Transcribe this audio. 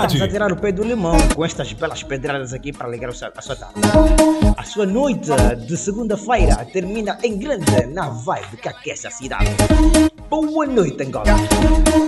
Vamos a tirar o pé do limão com estas belas pedradas aqui para alegrar a sua tarde. A sua noite de segunda-feira termina em grande na vibe que aquece a cidade. Boa noite, Angola.